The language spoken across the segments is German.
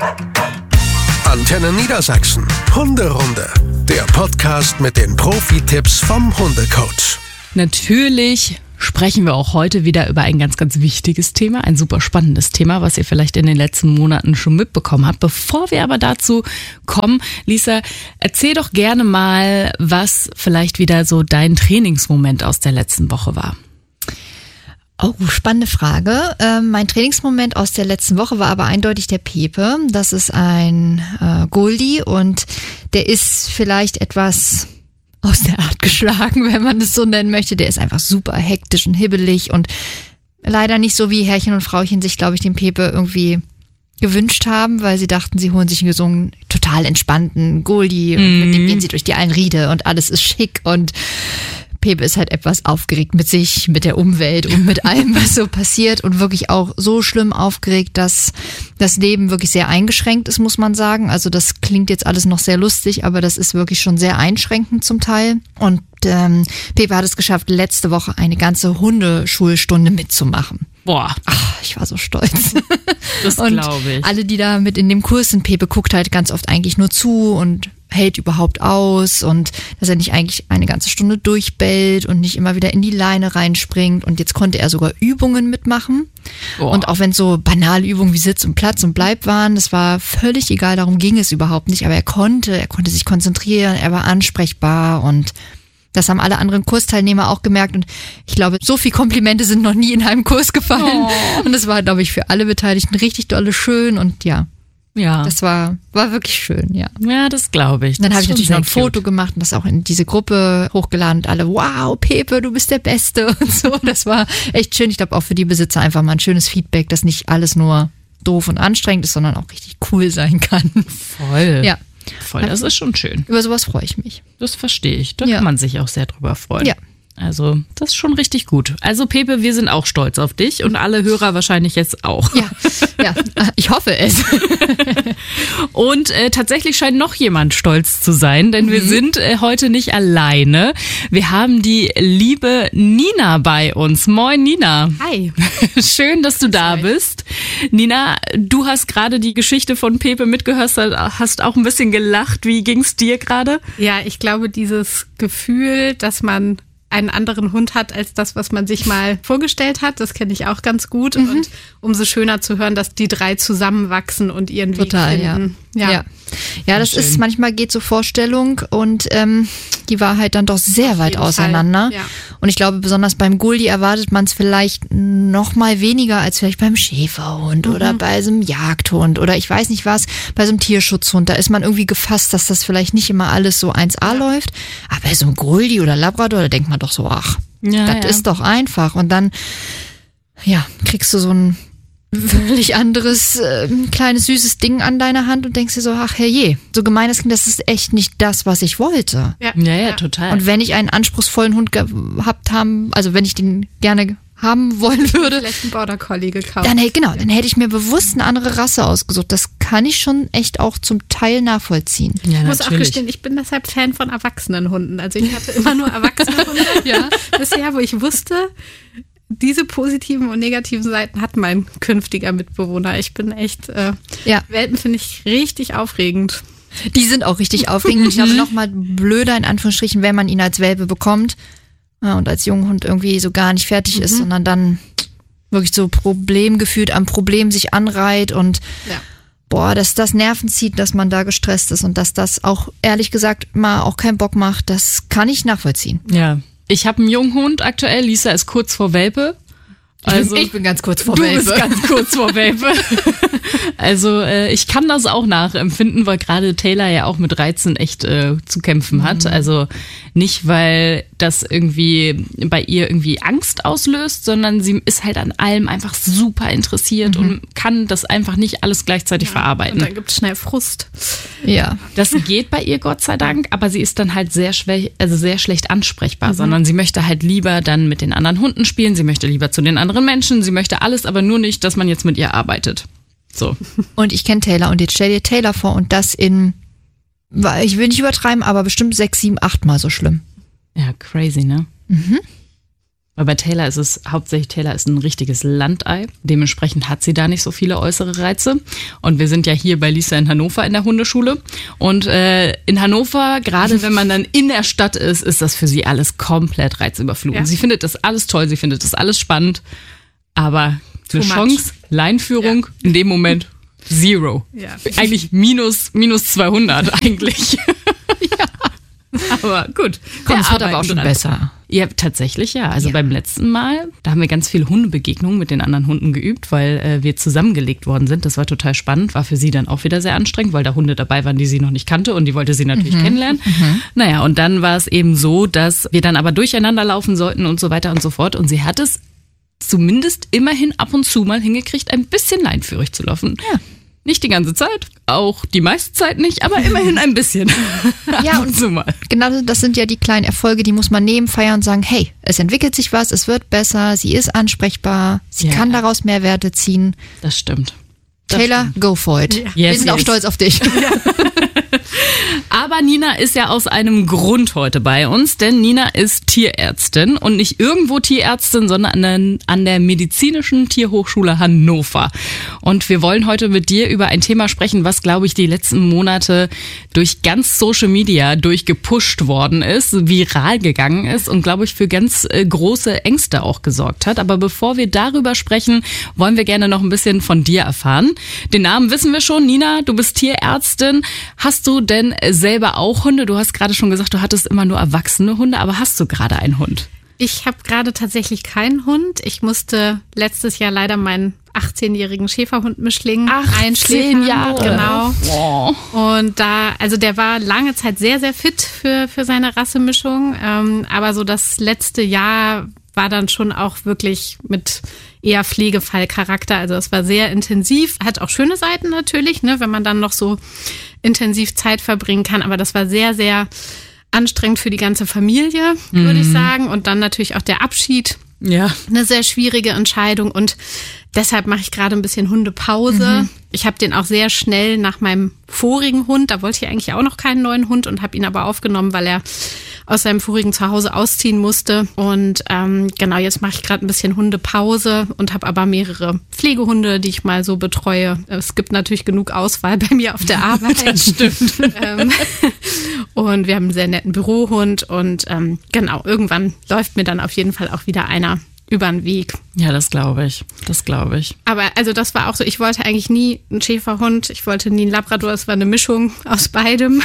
Antenne Niedersachsen. Hunderunde. Der Podcast mit den Profi-Tipps vom Hundecoach. Natürlich sprechen wir auch heute wieder über ein ganz, ganz wichtiges Thema, ein super spannendes Thema, was ihr vielleicht in den letzten Monaten schon mitbekommen habt. Bevor wir aber dazu kommen, Lisa, erzähl doch gerne mal, was vielleicht wieder so dein Trainingsmoment aus der letzten Woche war. Oh, spannende Frage. Mein Trainingsmoment aus der letzten Woche war aber eindeutig der Pepe. Das ist ein Goldie und der ist vielleicht etwas aus der Art geschlagen, wenn man es so nennen möchte. Der ist einfach super hektisch und hibbelig und leider nicht so wie Herrchen und Frauchen sich, glaube ich, den Pepe irgendwie gewünscht haben, weil sie dachten, sie holen sich einen so einen total entspannten Goldie und mit dem gehen sie durch die Einriede und alles ist schick und Pepe ist halt etwas aufgeregt mit sich, mit der Umwelt und mit allem, was so passiert und wirklich auch so schlimm aufgeregt, dass das Leben wirklich sehr eingeschränkt ist, muss man sagen. Also das klingt jetzt alles noch sehr lustig, aber das ist wirklich schon sehr einschränkend zum Teil. Und Pepe hat es geschafft, letzte Woche eine ganze Hundeschulstunde mitzumachen. Boah. Ach, ich war so stolz. Das glaube ich. Alle, die da mit in dem Kurs sind, Pepe guckt halt ganz oft eigentlich nur zu und hält überhaupt aus und dass er nicht eigentlich eine ganze Stunde durchbellt und nicht immer wieder in die Leine reinspringt. Und jetzt konnte er sogar Übungen mitmachen. Boah. Und auch wenn es so banale Übungen wie Sitz und Platz und Bleib waren, das war völlig egal, darum ging es überhaupt nicht. Aber er konnte sich konzentrieren, er war ansprechbar und das haben alle anderen Kursteilnehmer auch gemerkt und ich glaube, so viel Komplimente sind noch nie in einem Kurs gefallen. Und das war, glaube ich, für alle Beteiligten richtig dolle schön und ja, das war wirklich schön, ja. Ja, das glaube ich. Und dann habe ich natürlich noch ein Foto gemacht und das auch in diese Gruppe hochgeladen und alle, wow, Pepe, du bist der Beste und so. Das war echt schön. Ich glaube auch für die Besitzer einfach mal ein schönes Feedback, dass nicht alles nur doof und anstrengend ist, sondern auch richtig cool sein kann. Voll. Ja. Voll, das ist schon schön. Über sowas freue ich mich. Das verstehe ich. Da kann man sich auch sehr drüber freuen. Ja. Also, das ist schon richtig gut. Also, Pepe, wir sind auch stolz auf dich und alle Hörer wahrscheinlich jetzt auch. Ja, ich hoffe es. Und tatsächlich scheint noch jemand stolz zu sein, denn wir sind heute nicht alleine. Wir haben die liebe Nina bei uns. Moin, Nina. Hi. Schön, dass du da bist. Nina, du hast gerade die Geschichte von Pepe mitgehört, hast auch ein bisschen gelacht. Wie ging's dir gerade? Ja, ich glaube, dieses Gefühl, dass man einen anderen Hund hat als das, was man sich mal vorgestellt hat. Das kenne ich auch ganz gut. Und umso schöner zu hören, dass die drei zusammenwachsen und ihren Weg finden. Ja, das ist, manchmal geht so Vorstellung und die Wahrheit dann doch sehr weit auseinander. Ja. Und ich glaube, besonders beim Goldie erwartet man es vielleicht noch mal weniger als vielleicht beim Schäferhund oder bei so einem Jagdhund oder ich weiß nicht was, bei so einem Tierschutzhund. Da ist man irgendwie gefasst, dass das vielleicht nicht immer alles so 1A läuft. Aber bei so einem Goldie oder Labrador, da denkt man doch so, ach, das ist doch einfach. Und dann, kriegst du so ein völlig anderes, kleines, süßes Ding an deiner Hand und denkst dir so, ach herrje, so gemeines Kind, das ist echt nicht das, was ich wollte. Ja, total. Und wenn ich einen anspruchsvollen Hund gehabt haben, also wenn ich den gerne haben wollen würde, vielleicht einen Border Collie gekauft. Dann hätte ich mir bewusst eine andere Rasse ausgesucht. Das kann ich schon echt auch zum Teil nachvollziehen. Ja, ich muss auch gestehen, ich bin deshalb Fan von erwachsenen Hunden. Also ich hatte immer nur erwachsene Hunde bisher, wo ich wusste, diese positiven und negativen Seiten hat mein künftiger Mitbewohner. Ich bin echt, Welpen finde ich richtig aufregend. Die sind auch richtig aufregend. Ich glaube, noch mal blöder in Anführungsstrichen, wenn man ihn als Welpe bekommt und als Junghund irgendwie so gar nicht fertig ist, sondern dann wirklich so problemgefühlt am Problem sich anreiht und dass das Nerven zieht, dass man da gestresst ist und dass das auch, ehrlich gesagt, mal auch keinen Bock macht, das kann ich nachvollziehen. Ja. Ich habe einen Junghund aktuell. Lisa ist kurz vor Welpe. Also, ich bin ganz kurz vor Welpe. Du bist ganz kurz vor Welpe. Also ich kann das auch nachempfinden, weil gerade Taylor ja auch mit Reizen echt zu kämpfen hat. Also nicht, weil das irgendwie bei ihr irgendwie Angst auslöst, sondern sie ist halt an allem einfach super interessiert und kann das einfach nicht alles gleichzeitig verarbeiten. Und dann gibt's schnell Frust. Ja. Das geht bei ihr Gott sei Dank, aber sie ist dann halt sehr schlecht ansprechbar, sondern sie möchte halt lieber dann mit den anderen Hunden spielen, sie möchte lieber zu den anderen Menschen, sie möchte alles, aber nur nicht, dass man jetzt mit ihr arbeitet. So. Und ich kenne Taylor und jetzt stell dir Taylor vor und das in, ich will nicht übertreiben, aber bestimmt 6, 7, 8 Mal so schlimm. Ja, crazy, ne? Weil bei Taylor ist es hauptsächlich, Taylor ist ein richtiges Landei. Dementsprechend hat sie da nicht so viele äußere Reize. Und wir sind ja hier bei Lisa in Hannover in der Hundeschule. Und in Hannover, gerade wenn man dann in der Stadt ist, ist das für sie alles komplett reizüberflutet. Ja. Sie findet das alles toll, sie findet das alles spannend. Aber eine Chance, Leinführung, in dem Moment 0. Ja. Eigentlich minus 200 eigentlich. Ja. Aber gut. Komm, es wird aber auch arbeiten schon dran. besser. Ja, tatsächlich ja. Also beim letzten Mal, da haben wir ganz viele Hundebegegnungen mit den anderen Hunden geübt, weil wir zusammengelegt worden sind. Das war total spannend, war für sie dann auch wieder sehr anstrengend, weil da Hunde dabei waren, die sie noch nicht kannte und die wollte sie natürlich kennenlernen. Naja, und dann war es eben so, dass wir dann aber durcheinander laufen sollten und so weiter und so fort. Und sie hat es zumindest immerhin ab und zu mal hingekriegt, ein bisschen leinführig zu laufen. Ja. Nicht die ganze Zeit, auch die meiste Zeit nicht, aber immerhin ein bisschen. Ja, Ab und zu mal. genau das sind ja die kleinen Erfolge, die muss man nehmen, feiern und sagen, hey, es entwickelt sich was, es wird besser, sie ist ansprechbar, sie Ja. kann daraus Mehrwerte ziehen. Das stimmt. Das Taylor, go for it. Ja. Wir Yes, sind auch yes. stolz auf dich. Aber Nina ist ja aus einem Grund heute bei uns, denn Nina ist Tierärztin und nicht irgendwo Tierärztin, sondern an der Medizinischen Tierhochschule Hannover. Und wir wollen heute mit dir über ein Thema sprechen, was, glaube ich, die letzten Monate durch ganz Social Media durchgepusht worden ist, viral gegangen ist und, glaube ich, für ganz große Ängste auch gesorgt hat. Aber bevor wir darüber sprechen, wollen wir gerne noch ein bisschen von dir erfahren. Den Namen wissen wir schon. Nina, du bist Tierärztin. Hast du denn selber auch Hunde? Du hast gerade schon gesagt, du hattest immer nur erwachsene Hunde, aber hast du gerade einen Hund? Ich habe gerade tatsächlich keinen Hund. Ich musste letztes Jahr leider meinen 18-jährigen Schäferhund-Mischling 18 einschläfern. Jahre. Genau. Oh. Und also der war lange Zeit sehr, sehr fit für seine Rassemischung. Aber so das letzte Jahr war dann schon auch wirklich mit eher Pflegefallcharakter. Also es war sehr intensiv, hat auch schöne Seiten natürlich, ne, wenn man dann noch so intensiv Zeit verbringen kann. Aber das war sehr, sehr anstrengend für die ganze Familie, würde ich sagen. Und dann natürlich auch der Abschied. Ja. Eine sehr schwierige Entscheidung und deshalb mache ich gerade ein bisschen Hundepause. Ich habe den auch sehr schnell nach meinem vorigen Hund, da wollte ich eigentlich auch noch keinen neuen Hund und habe ihn aber aufgenommen, weil er aus seinem vorigen Zuhause ausziehen musste. Und genau, jetzt mache ich gerade ein bisschen Hundepause und habe aber mehrere Pflegehunde, die ich mal so betreue. Es gibt natürlich genug Auswahl bei mir auf der Arbeit. Das stimmt. Und wir haben einen sehr netten Bürohund und genau, irgendwann läuft mir dann auf jeden Fall auch wieder einer über den Weg. Ja, das glaube ich. Das glaube ich. Aber also das war auch so, ich wollte eigentlich nie einen Schäferhund, ich wollte nie einen Labrador, es war eine Mischung aus beidem.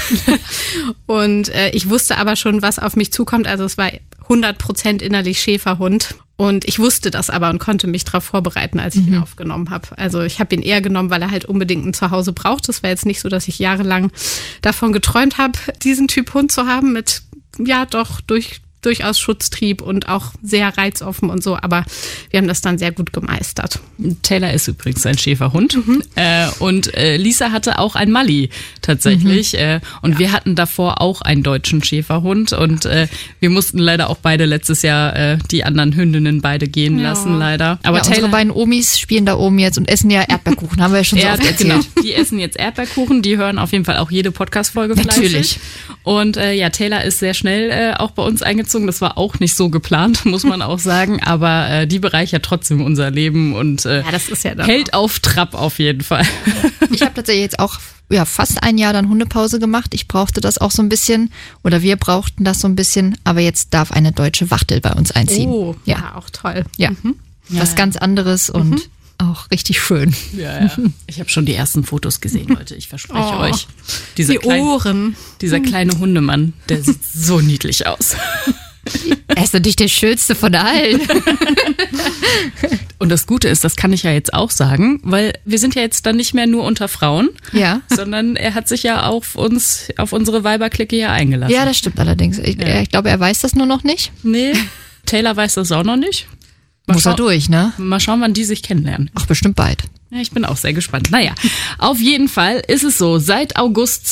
Und ich wusste aber schon, was auf mich zukommt. Also es war 100% innerlich Schäferhund. Und ich wusste das aber und konnte mich darauf vorbereiten, als ich ihn aufgenommen habe. Also ich habe ihn eher genommen, weil er halt unbedingt ein Zuhause braucht. Das war jetzt nicht so, dass ich jahrelang davon geträumt habe, diesen Typ Hund zu haben mit, ja doch, durchaus Schutztrieb und auch sehr reizoffen und so, aber wir haben das dann sehr gut gemeistert. Taylor ist übrigens ein Schäferhund und Lisa hatte auch ein Malli tatsächlich und wir hatten davor auch einen deutschen Schäferhund und wir mussten leider auch beide letztes Jahr die anderen Hündinnen beide gehen lassen, leider. Aber Ja, unsere beiden Omis spielen da oben jetzt und essen ja Erdbeerkuchen, haben wir ja schon so oft erzählt. Genau, die essen jetzt Erdbeerkuchen, die hören auf jeden Fall auch jede Podcast-Folge fleißig. Natürlich. Und ja, Taylor ist sehr schnell auch bei uns eingezogen. Das war auch nicht so geplant, muss man auch sagen. Aber die bereichert trotzdem unser Leben und das ist ja dann hält auf Trab auf jeden Fall. Ich habe tatsächlich jetzt auch fast ein Jahr dann Hundepause gemacht. Ich brauchte das auch so ein bisschen oder wir brauchten das so ein bisschen. Aber jetzt darf eine deutsche Wachtel bei uns einziehen. Oh, ja, auch toll. Ja, was ganz anderes und auch richtig schön. Ja. Ich habe schon die ersten Fotos gesehen, Leute. Ich verspreche euch. Die Ohren. Dieser kleine Hundemann, der sieht so niedlich aus. Er ist natürlich der schönste von allen. Und das Gute ist, das kann ich ja jetzt auch sagen, weil wir sind ja jetzt dann nicht mehr nur unter Frauen, Ja. sondern er hat sich ja auf unsere Weiberklicke hier eingelassen. Ja, das stimmt allerdings. Ich glaube, er weiß das nur noch nicht. Nee, Taylor weiß das auch noch nicht. Mal Muss er schau- durch, ne? Mal schauen, wann die sich kennenlernen. Ach, bestimmt bald. Ja, ich bin auch sehr gespannt. Naja, auf jeden Fall ist es so, seit August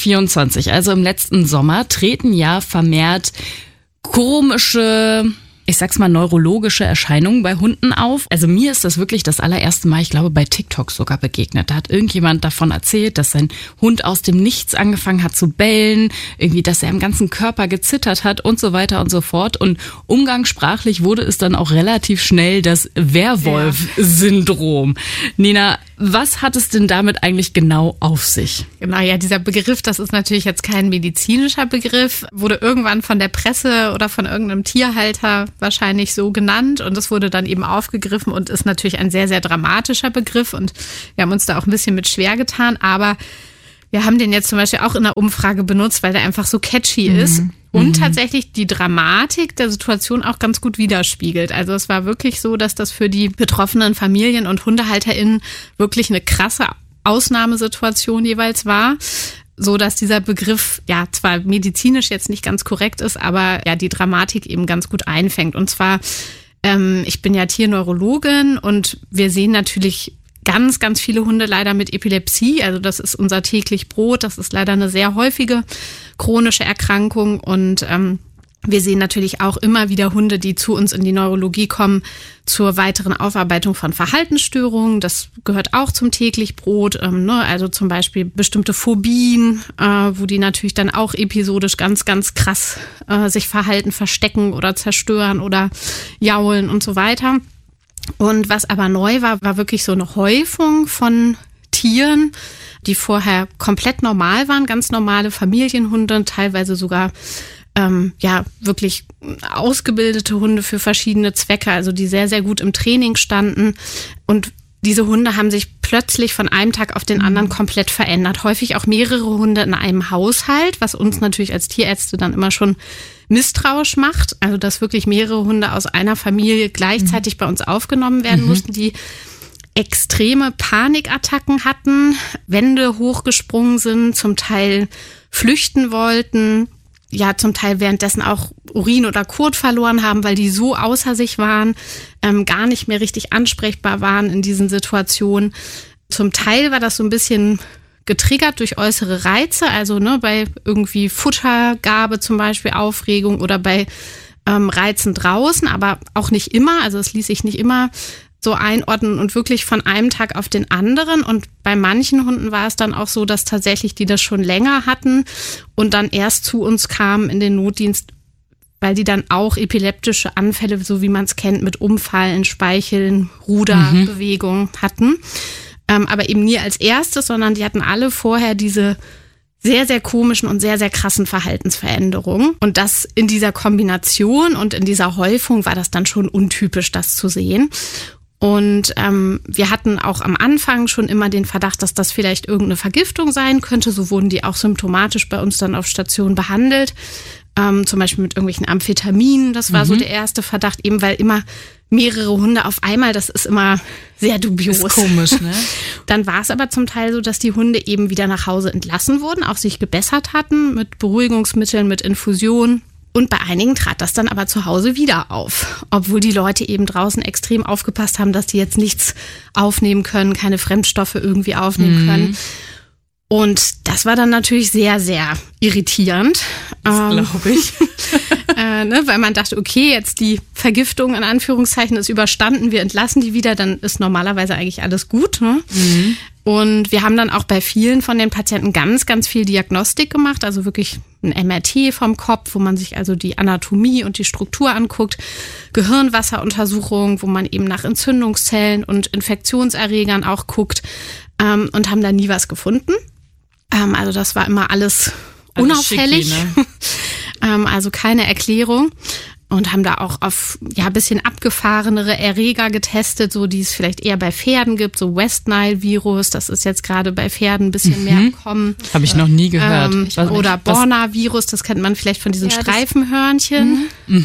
2024, also im letzten Sommer, treten ja vermehrt komische ich sag's mal, neurologische Erscheinungen bei Hunden auf. Also mir ist das wirklich das allererste Mal, ich glaube, bei TikTok sogar begegnet. Da hat irgendjemand davon erzählt, dass sein Hund aus dem Nichts angefangen hat zu bellen, irgendwie, dass er im ganzen Körper gezittert hat und so weiter und so fort. Und umgangssprachlich wurde es dann auch relativ schnell das Werwolf-Syndrom. Nina, was hat es denn damit eigentlich genau auf sich? Genau, ja, dieser Begriff, das ist natürlich jetzt kein medizinischer Begriff, wurde irgendwann von der Presse oder von irgendeinem Tierhalter wahrscheinlich so genannt und es wurde dann eben aufgegriffen und ist natürlich ein sehr, sehr dramatischer Begriff und wir haben uns da auch ein bisschen mit schwer getan, aber wir haben den jetzt zum Beispiel auch in der Umfrage benutzt, weil der einfach so catchy ist und tatsächlich die Dramatik der Situation auch ganz gut widerspiegelt. Also es war wirklich so, dass das für die betroffenen Familien und HundehalterInnen wirklich eine krasse Ausnahmesituation jeweils war, so dass dieser Begriff ja zwar medizinisch jetzt nicht ganz korrekt ist, aber ja die Dramatik eben ganz gut einfängt. Und zwar, ich bin ja Tierneurologin und wir sehen natürlich ganz, ganz viele Hunde leider mit Epilepsie. Also das ist unser täglich Brot. Das ist leider eine sehr häufige chronische Erkrankung. Und wir sehen natürlich auch immer wieder Hunde, die zu uns in die Neurologie kommen, zur weiteren Aufarbeitung von Verhaltensstörungen. Das gehört auch zum täglich Brot. Also zum Beispiel bestimmte Phobien, wo die natürlich dann auch episodisch ganz, ganz krass sich verhalten, verstecken oder zerstören oder jaulen und so weiter. Und was aber neu war, war wirklich so eine Häufung von Tieren, die vorher komplett normal waren, ganz normale Familienhunde, teilweise sogar wirklich ausgebildete Hunde für verschiedene Zwecke, also die sehr, sehr gut im Training standen. Und diese Hunde haben sich plötzlich von einem Tag auf den anderen komplett verändert. Häufig auch mehrere Hunde in einem Haushalt, was uns natürlich als Tierärzte dann immer schon misstrauisch macht. Also dass wirklich mehrere Hunde aus einer Familie gleichzeitig bei uns aufgenommen werden mussten, die extreme Panikattacken hatten, Wände hochgesprungen sind, zum Teil flüchten wollten, ja zum Teil währenddessen auch Urin oder Kot verloren haben, weil die so außer sich waren, gar nicht mehr richtig ansprechbar waren in diesen Situationen. Zum Teil war das so ein bisschen getriggert durch äußere Reize, also bei irgendwie Futtergabe zum Beispiel, Aufregung oder bei Reizen draußen, aber auch nicht immer, also es ließ sich nicht immer so einordnen und wirklich von einem Tag auf den anderen. Und bei manchen Hunden war es dann auch so, dass tatsächlich die das schon länger hatten und dann erst zu uns kamen in den Notdienst, weil die dann auch epileptische Anfälle, so wie man es kennt, mit Umfallen, Speicheln, Ruderbewegungen hatten. Aber eben nie als erstes, sondern die hatten alle vorher diese sehr, sehr komischen und sehr, sehr krassen Verhaltensveränderungen. Und das in dieser Kombination und in dieser Häufung war das dann schon untypisch, das zu sehen. Und wir hatten auch am Anfang schon immer den Verdacht, dass das vielleicht irgendeine Vergiftung sein könnte. So wurden die auch symptomatisch bei uns dann auf Station behandelt. Zum Beispiel mit irgendwelchen Amphetaminen. Das war so der erste Verdacht, eben weil immer mehrere Hunde auf einmal, das ist immer sehr dubios. Ist komisch, ne? Dann war es aber zum Teil so, dass die Hunde eben wieder nach Hause entlassen wurden, auch sich gebessert hatten mit Beruhigungsmitteln, mit Infusion. Und bei einigen trat das dann aber zu Hause wieder auf, obwohl die Leute eben draußen extrem aufgepasst haben, dass die jetzt nichts aufnehmen können, keine Fremdstoffe irgendwie aufnehmen können. Und das war dann natürlich sehr, sehr irritierend. Das glaube ich. Weil man dachte, okay, jetzt die Vergiftung in Anführungszeichen ist überstanden, wir entlassen die wieder, dann ist normalerweise eigentlich alles gut. Ne? Und wir haben dann auch bei vielen von den Patienten ganz, ganz viel Diagnostik gemacht, also wirklich ein MRT vom Kopf, wo man sich also die Anatomie und die Struktur anguckt, Gehirnwasseruntersuchung, wo man eben nach Entzündungszellen und Infektionserregern auch guckt und haben da nie was gefunden. Also das war immer alles unauffällig, schicki, ne? Also keine Erklärung. Und haben da auch auf ein bisschen abgefahrenere Erreger getestet, so die es vielleicht eher bei Pferden gibt, so West Nile Virus, das ist jetzt gerade bei Pferden ein bisschen mehr im Kommen. Habe ich noch nie gehört. Oder Borna Virus, das kennt man vielleicht von diesen Streifenhörnchen.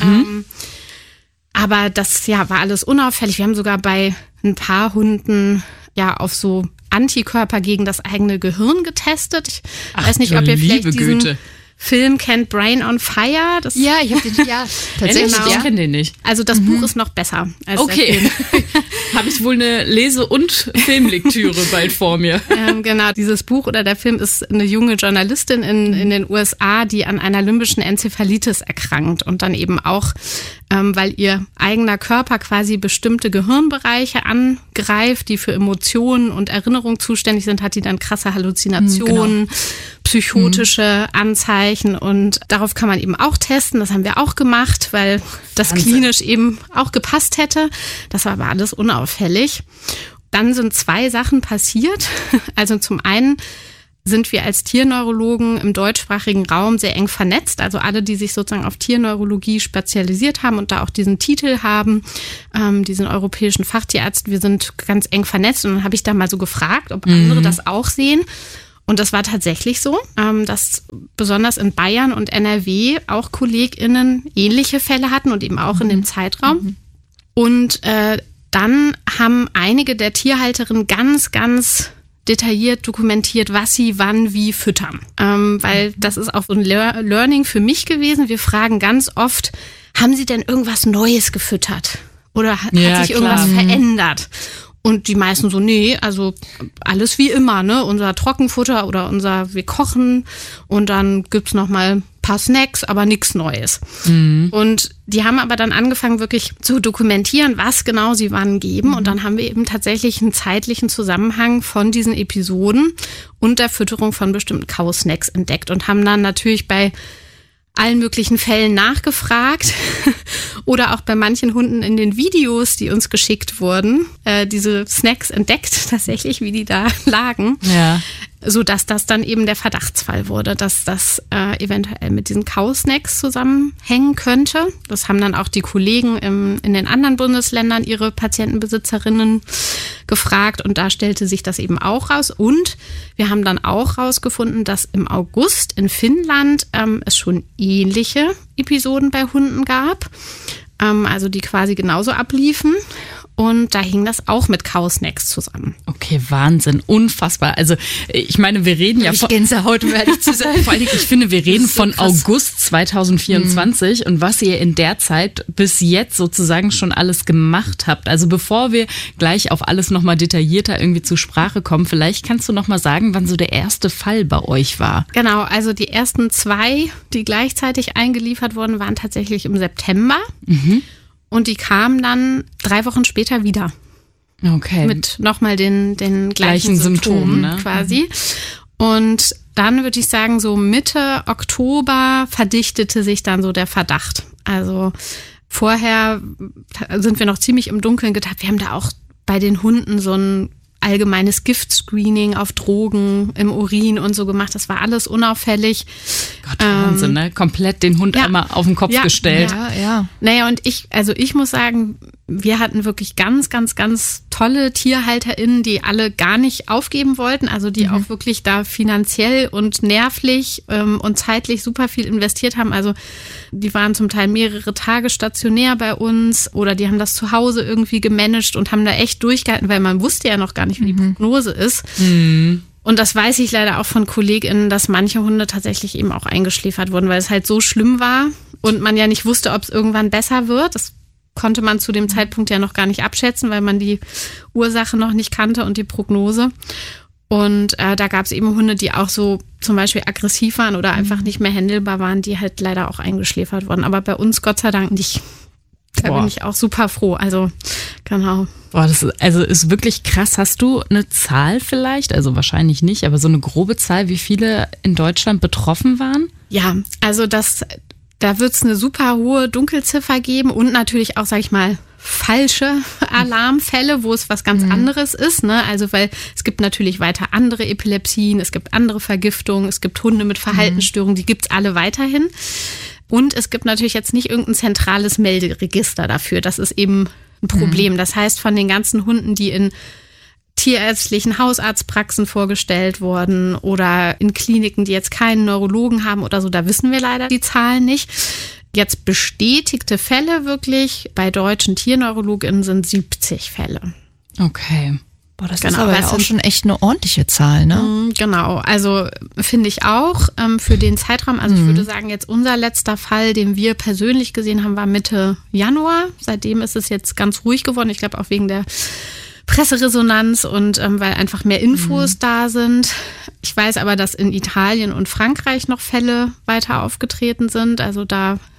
Aber das war alles unauffällig. Wir haben sogar bei ein paar Hunden auf so Antikörper gegen das eigene Gehirn getestet. Ich weiß nicht, ob ihr vielleicht diesen Film kennt, Brain on Fire. Ich habe den, tatsächlich. Genau. Ich kenne den nicht. Also das Buch ist noch besser als der Film. Habe ich wohl eine Lese- und Filmlektüre bald vor mir. Genau, dieses Buch oder der Film ist eine junge Journalistin in den USA, die an einer limbischen Enzephalitis erkrankt und dann eben auch weil ihr eigener Körper quasi bestimmte Gehirnbereiche angreift, die für Emotionen und Erinnerung zuständig sind, hat die dann krasse Halluzinationen, psychotische Anzeichen und darauf kann man eben auch testen. Das haben wir auch gemacht, weil das klinisch eben auch gepasst hätte. Das war aber alles unauffällig. Dann sind 2 Sachen passiert. Also zum einen sind wir als Tierneurologen im deutschsprachigen Raum sehr eng vernetzt. Also alle, die sich sozusagen auf Tierneurologie spezialisiert haben und da auch diesen Titel haben, diesen europäischen Fachtierarzt, wir sind ganz eng vernetzt. Und dann habe ich da mal so gefragt, ob andere das auch sehen. Und das war tatsächlich so, dass besonders in Bayern und NRW auch KollegInnen ähnliche Fälle hatten und eben auch in dem Zeitraum. Und dann haben einige der Tierhalterinnen ganz, ganz detailliert dokumentiert, was sie wann wie füttern. Weil das ist auch so ein Learning für mich gewesen. Wir fragen ganz oft, haben Sie denn irgendwas Neues gefüttert? Oder hat sich irgendwas verändert? Und die meisten so, nee, also alles wie immer, ne? Unser Trockenfutter oder wir kochen und dann gibt's noch mal ein paar Snacks, aber nichts Neues. Und die haben aber dann angefangen, wirklich zu dokumentieren, was genau sie wann geben. Und dann haben wir eben tatsächlich einen zeitlichen Zusammenhang von diesen Episoden und der Fütterung von bestimmten Kausnacks entdeckt und haben dann natürlich bei allen möglichen Fällen nachgefragt oder auch bei manchen Hunden in den Videos, die uns geschickt wurden, diese Snacks entdeckt tatsächlich, wie die da lagen, so dass das dann eben der Verdachtsfall wurde, dass das eventuell mit diesen Kausnacks zusammenhängen könnte. Das haben dann auch die Kollegen in den anderen Bundesländern ihre Patientenbesitzerinnen gefragt und da stellte sich das eben auch raus. Und wir haben dann auch rausgefunden, dass im August in Finnland es schon ähnliche Episoden bei Hunden gab, also die quasi genauso abliefen. Und da hing das auch mit Kausnacks zusammen. Okay, Wahnsinn, unfassbar. Also ich meine, wir reden ja von Gänsehaut, um ehrlich zu sein. Vor allem, ich finde, wir reden von August 2024 und was ihr in der Zeit bis jetzt sozusagen schon alles gemacht habt. Also bevor wir gleich auf alles nochmal detaillierter irgendwie zur Sprache kommen, vielleicht kannst du nochmal sagen, wann so der erste Fall bei euch war. Genau, also die ersten 2, die gleichzeitig eingeliefert wurden, waren tatsächlich im September. Und die kamen dann 3 Wochen später wieder. Okay. Mit nochmal den gleichen Symptomen ne? quasi. Und dann würde ich sagen, so Mitte Oktober verdichtete sich dann so der Verdacht. Also vorher sind wir noch ziemlich im Dunkeln getappt. Wir haben da auch bei den Hunden so ein allgemeines Giftscreening auf Drogen im Urin und so gemacht. Das war alles unauffällig. Gott, Wahnsinn, ne? Komplett den Hund einmal auf den Kopf gestellt. Ja. Naja, und ich muss sagen, wir hatten wirklich ganz, ganz, ganz tolle TierhalterInnen, die alle gar nicht aufgeben wollten, also die auch wirklich da finanziell und nervlich und zeitlich super viel investiert haben. Also die waren zum Teil mehrere Tage stationär bei uns oder die haben das zu Hause irgendwie gemanagt und haben da echt durchgehalten, weil man wusste ja noch gar nicht, wie die Prognose ist. Und das weiß ich leider auch von KollegInnen, dass manche Hunde tatsächlich eben auch eingeschläfert wurden, weil es halt so schlimm war und man ja nicht wusste, ob es irgendwann besser wird. Das konnte man zu dem Zeitpunkt ja noch gar nicht abschätzen, weil man die Ursache noch nicht kannte und die Prognose. Und da gab es eben Hunde, die auch so zum Beispiel aggressiv waren oder einfach nicht mehr händelbar waren, die halt leider auch eingeschläfert wurden. Aber bei uns Gott sei Dank nicht. Da bin ich auch super froh. Also, genau. Boah, das ist wirklich krass. Hast du eine Zahl vielleicht? Also wahrscheinlich nicht, aber so eine grobe Zahl, wie viele in Deutschland betroffen waren? Ja, also da wird es eine super hohe Dunkelziffer geben und natürlich auch, sag ich mal, falsche Alarmfälle, wo es was ganz anderes ist, ne? Also weil es gibt natürlich weiter andere Epilepsien, es gibt andere Vergiftungen, es gibt Hunde mit Verhaltensstörungen, die gibt's alle weiterhin. Und es gibt natürlich jetzt nicht irgendein zentrales Melderegister dafür. Das ist eben ein Problem. Das heißt, von den ganzen Hunden, die in tierärztlichen Hausarztpraxen vorgestellt wurden oder in Kliniken, die jetzt keinen Neurologen haben oder so, da wissen wir leider die Zahlen nicht. Jetzt bestätigte Fälle wirklich bei deutschen TierneurologInnen sind 70 Fälle. Okay. Boah, das ist aber ja auch schon echt eine ordentliche Zahl, ne? Genau, also finde ich auch für den Zeitraum, also ich würde sagen, jetzt unser letzter Fall, den wir persönlich gesehen haben, war Mitte Januar. Seitdem ist es jetzt ganz ruhig geworden, ich glaube auch wegen der Presseresonanz und weil einfach mehr Infos da sind. Ich weiß aber, dass in Italien und Frankreich noch Fälle weiter aufgetreten sind, also da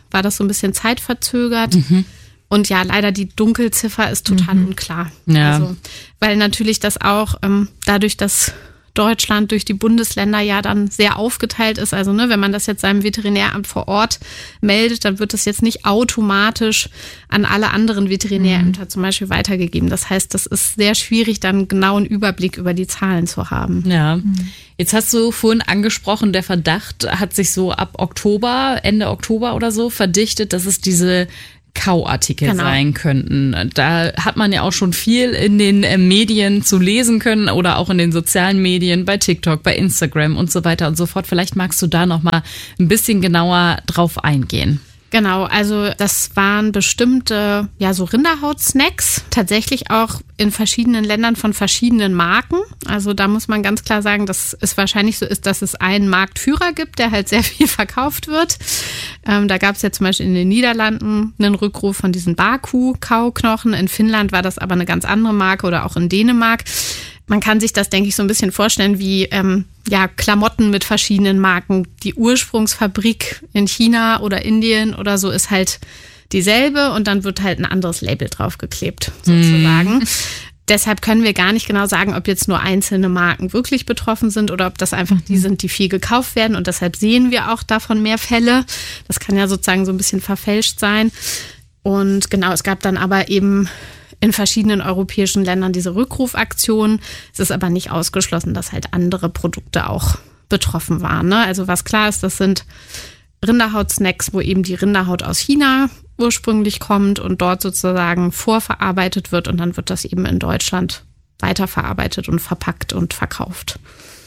war das so ein bisschen zeitverzögert. Und ja, leider die Dunkelziffer ist total unklar. Ja. Also, weil natürlich das auch dadurch, dass Deutschland durch die Bundesländer ja dann sehr aufgeteilt ist. Also wenn man das jetzt seinem Veterinäramt vor Ort meldet, dann wird das jetzt nicht automatisch an alle anderen Veterinärämter zum Beispiel weitergegeben. Das heißt, das ist sehr schwierig, dann einen genauen Überblick über die Zahlen zu haben. Ja, jetzt hast du vorhin angesprochen, der Verdacht hat sich so ab Oktober, Ende Oktober oder so verdichtet, dass es diese Kauartikel sein könnten. Da hat man ja auch schon viel in den Medien zu lesen können oder auch in den sozialen Medien, bei TikTok, bei Instagram und so weiter und so fort. Vielleicht magst du da noch mal ein bisschen genauer drauf eingehen. Genau, also das waren bestimmte, so Rinderhaut-Snacks, tatsächlich auch in verschiedenen Ländern von verschiedenen Marken. Also da muss man ganz klar sagen, dass es wahrscheinlich so ist, dass es einen Marktführer gibt, der halt sehr viel verkauft wird. Da gab es ja zum Beispiel in den Niederlanden einen Rückruf von diesen Baku-Kauknochen. In Finnland war das aber eine ganz andere Marke oder auch in Dänemark. Man kann sich das, denke ich, so ein bisschen vorstellen wie Klamotten mit verschiedenen Marken. Die Ursprungsfabrik in China oder Indien oder so ist halt dieselbe und dann wird halt ein anderes Label draufgeklebt, sozusagen. Deshalb können wir gar nicht genau sagen, ob jetzt nur einzelne Marken wirklich betroffen sind oder ob das einfach die sind, die viel gekauft werden. Und deshalb sehen wir auch davon mehr Fälle. Das kann ja sozusagen so ein bisschen verfälscht sein. Und genau, es gab dann aber eben in verschiedenen europäischen Ländern diese Rückrufaktion. Es ist aber nicht ausgeschlossen, dass halt andere Produkte auch betroffen waren. Ne? Also was klar ist, das sind Rinderhautsnacks, wo eben die Rinderhaut aus China ursprünglich kommt und dort sozusagen vorverarbeitet wird und dann wird das eben in Deutschland weiterverarbeitet und verpackt und verkauft.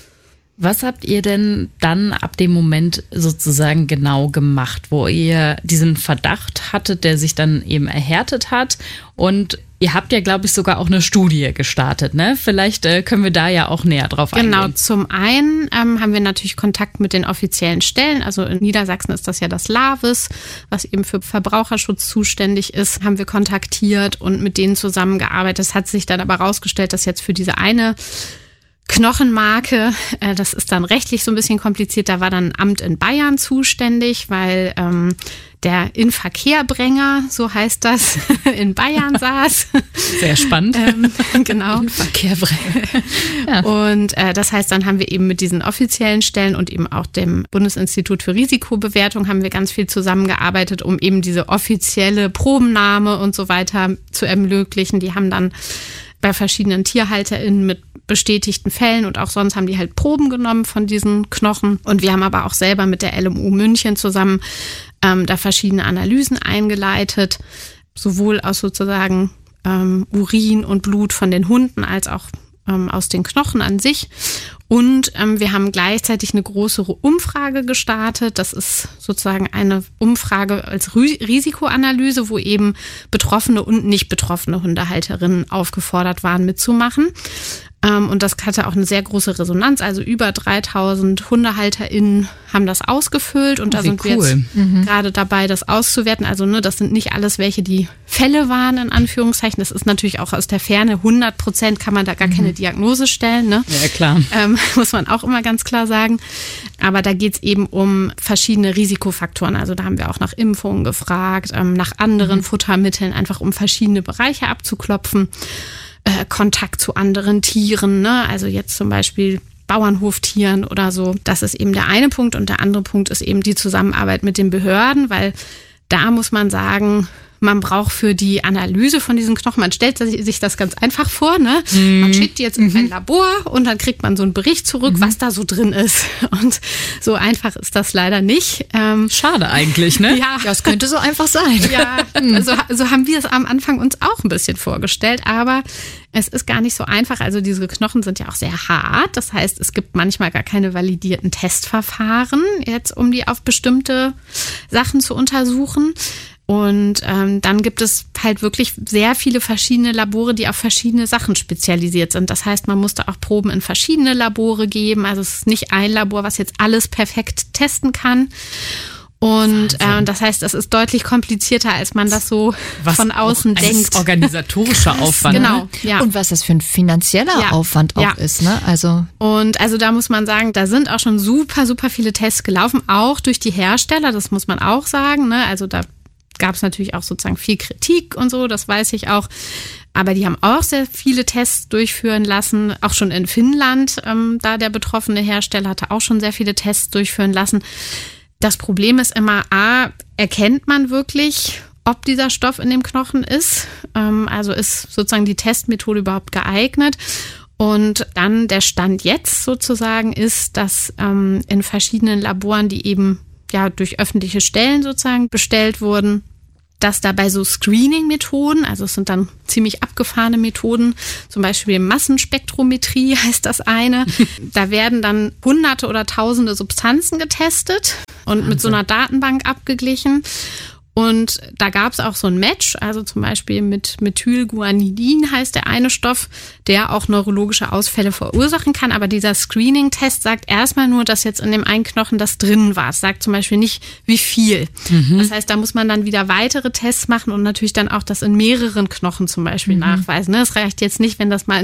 Was habt ihr denn dann ab dem Moment sozusagen genau gemacht, wo ihr diesen Verdacht hattet, der sich dann eben erhärtet hat? Und ihr habt ja, glaube ich, sogar auch eine Studie gestartet, ne? Vielleicht können wir da ja auch näher drauf eingehen. Genau, zum einen haben wir natürlich Kontakt mit den offiziellen Stellen. Also in Niedersachsen ist das ja das LAVIS, was eben für Verbraucherschutz zuständig ist, haben wir kontaktiert und mit denen zusammengearbeitet. Es hat sich dann aber herausgestellt, dass jetzt für diese eine Knochenmarke, das ist dann rechtlich so ein bisschen kompliziert, da war dann ein Amt in Bayern zuständig, weil der Inverkehrbränger, so heißt das, in Bayern saß. Sehr spannend. Genau. Inverkehrbränger. Ja. Und das heißt, dann haben wir eben mit diesen offiziellen Stellen und eben auch dem Bundesinstitut für Risikobewertung haben wir ganz viel zusammengearbeitet, um eben diese offizielle Probennahme und so weiter zu ermöglichen. Die haben dann bei verschiedenen TierhalterInnen mit bestätigten Fällen und auch sonst haben die halt Proben genommen von diesen Knochen. Und wir haben aber auch selber mit der LMU München zusammen da verschiedene Analysen eingeleitet, sowohl aus sozusagen Urin und Blut von den Hunden als auch aus den Knochen an sich. Und wir haben gleichzeitig eine größere Umfrage gestartet. Das ist sozusagen eine Umfrage als Risikoanalyse, wo eben betroffene und nicht betroffene Hundehalterinnen aufgefordert waren, mitzumachen. Und das hatte auch eine sehr große Resonanz. Also über 3000 HundehalterInnen haben das ausgefüllt. Und da sind wir jetzt gerade dabei, das auszuwerten. Also das sind nicht alles welche, die Fälle waren, in Anführungszeichen. Das ist natürlich auch aus der Ferne. 100% kann man da gar keine Diagnose stellen. Ne? Ja, klar. Muss man auch immer ganz klar sagen. Aber da geht es eben um verschiedene Risikofaktoren. Also da haben wir auch nach Impfungen gefragt, nach anderen Futtermitteln, einfach um verschiedene Bereiche abzuklopfen. Kontakt zu anderen Tieren, ne? Also jetzt zum Beispiel Bauernhoftieren oder so. Das ist eben der eine Punkt. Und der andere Punkt ist eben die Zusammenarbeit mit den Behörden, weil da muss man sagen, man braucht für die Analyse von diesen Knochen, man stellt sich das ganz einfach vor, ne? Man schickt die jetzt in ein Labor und dann kriegt man so einen Bericht zurück, was da so drin ist. Und so einfach ist das leider nicht. Schade eigentlich, ne? Ja, es könnte so einfach sein. Ja, so haben wir es am Anfang uns auch ein bisschen vorgestellt, aber es ist gar nicht so einfach. Also diese Knochen sind ja auch sehr hart. Das heißt, es gibt manchmal gar keine validierten Testverfahren, jetzt um die auf bestimmte Sachen zu untersuchen. Und dann gibt es halt wirklich sehr viele verschiedene Labore, die auf verschiedene Sachen spezialisiert sind. Das heißt, man musste auch Proben in verschiedene Labore geben. Also es ist nicht ein Labor, was jetzt alles perfekt testen kann. Und das heißt, es ist deutlich komplizierter, als man das so von außen denkt. Organisatorischer Aufwand. Genau, ja. Und was das für ein finanzieller Aufwand auch ist, ne? Und also da muss man sagen, da sind auch schon super, super viele Tests gelaufen, auch durch die Hersteller, das muss man auch sagen, ne? Also da gab es natürlich auch sozusagen viel Kritik und so, das weiß ich auch. Aber die haben auch sehr viele Tests durchführen lassen, auch schon in Finnland, da der betroffene Hersteller hatte auch schon sehr viele Tests durchführen lassen. Das Problem ist immer, erkennt man wirklich, ob dieser Stoff in dem Knochen ist? Also ist sozusagen die Testmethode überhaupt geeignet? Und dann der Stand jetzt sozusagen ist, dass in verschiedenen Laboren, die eben durch öffentliche Stellen sozusagen bestellt wurden, dass dabei so Screening-Methoden, also es sind dann ziemlich abgefahrene Methoden, zum Beispiel Massenspektrometrie heißt das eine. Da werden dann Hunderte oder Tausende Substanzen getestet und mit so einer Datenbank abgeglichen. Und da gab es auch so ein Match, also zum Beispiel mit Methylguanidin heißt der eine Stoff, der auch neurologische Ausfälle verursachen kann. Aber dieser Screening-Test sagt erstmal nur, dass jetzt in dem einen Knochen das drin war. Es sagt zum Beispiel nicht, wie viel. Das heißt, da muss man dann wieder weitere Tests machen und natürlich dann auch das in mehreren Knochen zum Beispiel nachweisen. Es reicht jetzt nicht, wenn das mal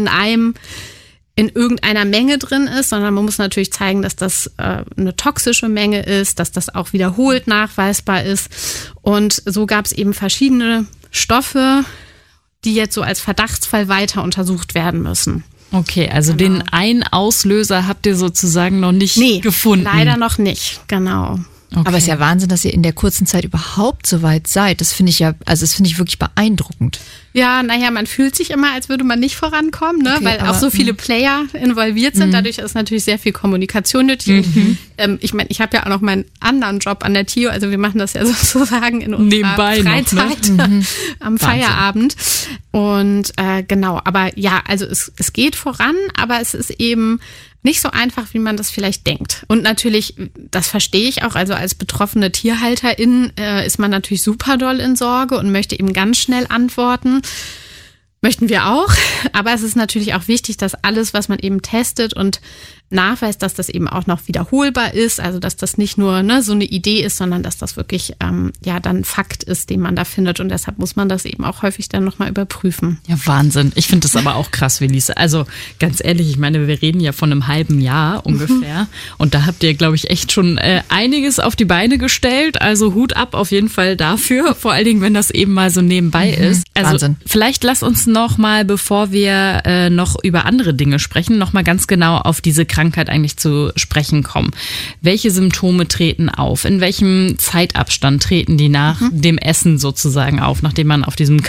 in irgendeiner Menge drin ist, sondern man muss natürlich zeigen, dass das eine toxische Menge ist, dass das auch wiederholt nachweisbar ist. Und so gab es eben verschiedene Stoffe, die jetzt so als Verdachtsfall weiter untersucht werden müssen. Okay, also den einen Auslöser habt ihr sozusagen noch nicht gefunden? Leider noch nicht, genau. Okay. Aber es ist ja Wahnsinn, dass ihr in der kurzen Zeit überhaupt so weit seid. Das finde ich das finde ich wirklich beeindruckend. Ja, man fühlt sich immer, als würde man nicht vorankommen, ne? Okay, weil auch so viele Player involviert sind. Dadurch ist natürlich sehr viel Kommunikation nötig. Ich meine, ich habe ja auch noch meinen anderen Job an der TIO, also wir machen das ja sozusagen in unserer Freizeit am Feierabend. Und genau, aber ja, also es geht voran, aber es ist eben nicht so einfach, wie man das vielleicht denkt. Und natürlich, das verstehe ich auch, also als betroffene Tierhalterin ist man natürlich super doll in Sorge und möchte eben ganz schnell antworten. Möchten wir auch, aber es ist natürlich auch wichtig, dass alles, was man eben testet und nachweist, dass das eben auch noch wiederholbar ist, also dass das nicht nur so eine Idee ist, sondern dass das wirklich dann Fakt ist, den man da findet und deshalb muss man das eben auch häufig dann nochmal überprüfen. Ja, Wahnsinn. Ich finde das aber auch krass, Welise. Also ganz ehrlich, ich meine, wir reden ja von einem halben Jahr ungefähr und da habt ihr, glaube ich, echt schon einiges auf die Beine gestellt, also Hut ab auf jeden Fall dafür, vor allen Dingen, wenn das eben mal so nebenbei ist. Also Wahnsinn. Vielleicht lass uns noch mal, bevor wir noch über andere Dinge sprechen, noch mal ganz genau auf diese Krankheit eigentlich zu sprechen kommen. Welche Symptome treten auf? In welchem Zeitabstand treten die nach dem Essen sozusagen auf, nachdem man auf diesem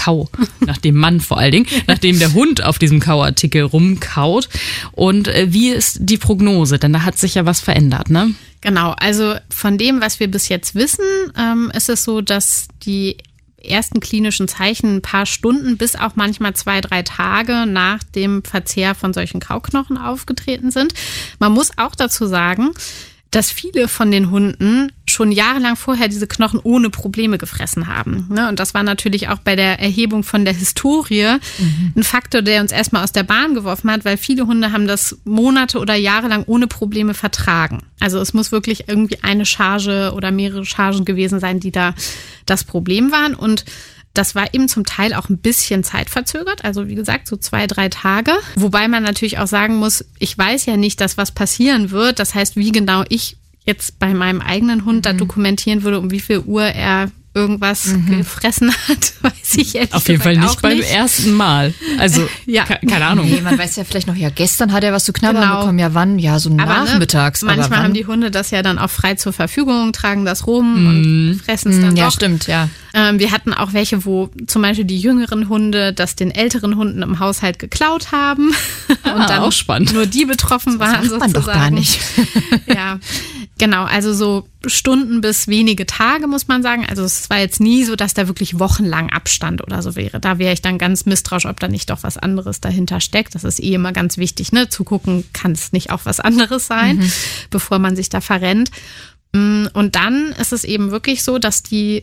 nachdem der Hund auf diesem Kauartikel rumkaut? Und wie ist die Prognose? Denn da hat sich ja was verändert, ne? Genau, also von dem, was wir bis jetzt wissen, ist es so, dass die ersten klinischen Zeichen ein paar Stunden bis auch manchmal 2-3 Tage nach dem Verzehr von solchen Kauknochen aufgetreten sind. Man muss auch dazu sagen, dass viele von den Hunden schon jahrelang vorher diese Knochen ohne Probleme gefressen haben. Und das war natürlich auch bei der Erhebung von der Historie ein Faktor, der uns erstmal aus der Bahn geworfen hat, weil viele Hunde haben das Monate oder Jahre lang ohne Probleme vertragen. Also es muss wirklich irgendwie eine Charge oder mehrere Chargen gewesen sein, die da das Problem waren. Und das war eben zum Teil auch ein bisschen zeitverzögert, also wie gesagt, so 2-3 Tage. Wobei man natürlich auch sagen muss, ich weiß ja nicht, dass was passieren wird. Das heißt, wie genau ich jetzt bei meinem eigenen Hund da dokumentieren würde, um wie viel Uhr er irgendwas gefressen hat, weiß ich ehrlich auf jeden Fall nicht beim ersten Mal. Also, keine Ahnung. Nee, man weiß ja vielleicht noch, gestern hat er was zu knabbern bekommen. Ja, wann? Ja, so nachmittags. Manchmal haben die Hunde das ja dann auch frei zur Verfügung, tragen das rum und fressen es dann doch. Ja, stimmt, ja. Wir hatten auch welche, wo zum Beispiel die jüngeren Hunde das den älteren Hunden im Haushalt geklaut haben. Und dann auch spannend. Nur die betroffen waren sozusagen. Das macht man doch gar nicht. Ja, genau. Also so Stunden bis wenige Tage, muss man sagen. Also es war jetzt nie so, dass da wirklich wochenlang Abstand oder so wäre. Da wäre ich dann ganz misstrauisch, ob da nicht doch was anderes dahinter steckt. Das ist immer ganz wichtig, zu gucken, kann es nicht auch was anderes sein, bevor man sich da verrennt. Und dann ist es eben wirklich so, dass die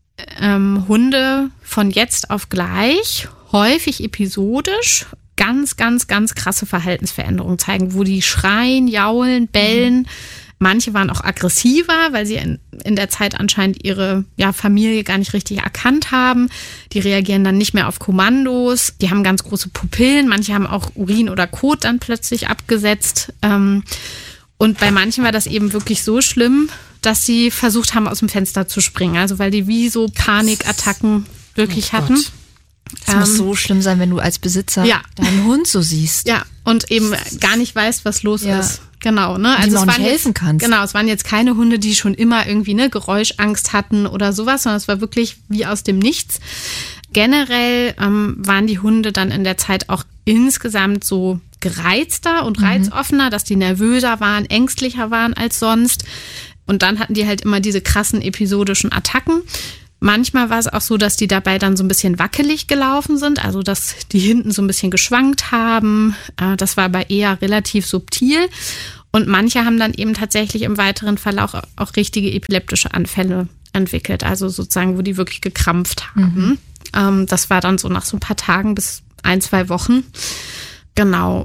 Hunde von jetzt auf gleich häufig episodisch ganz, ganz, ganz krasse Verhaltensveränderungen zeigen, wo die schreien, jaulen, bellen. Manche waren auch aggressiver, weil sie in der Zeit anscheinend ihre Familie gar nicht richtig erkannt haben. Die reagieren dann nicht mehr auf Kommandos. Die haben ganz große Pupillen. Manche haben auch Urin oder Kot dann plötzlich abgesetzt. Und bei manchen war das eben wirklich so schlimm, dass sie versucht haben, aus dem Fenster zu springen. Also weil die wie so Panikattacken wirklich hatten. Das muss so schlimm sein, wenn du als Besitzer deinen Hund so siehst. Ja, und eben gar nicht weißt, was los ist. Genau, ne? Also es waren helfen kannst. Genau, es waren jetzt keine Hunde, die schon immer irgendwie Geräuschangst hatten oder sowas, sondern es war wirklich wie aus dem Nichts. Generell waren die Hunde dann in der Zeit auch insgesamt so gereizter und reizoffener, dass die nervöser waren, ängstlicher waren als sonst. Und dann hatten die halt immer diese krassen episodischen Attacken. Manchmal war es auch so, dass die dabei dann so ein bisschen wackelig gelaufen sind, also dass die hinten so ein bisschen geschwankt haben. Das war aber eher relativ subtil. Und manche haben dann eben tatsächlich im weiteren Verlauf auch richtige epileptische Anfälle entwickelt, also sozusagen, wo die wirklich gekrampft haben. Das war dann so nach so ein paar Tagen bis 1-2 Wochen. Genau.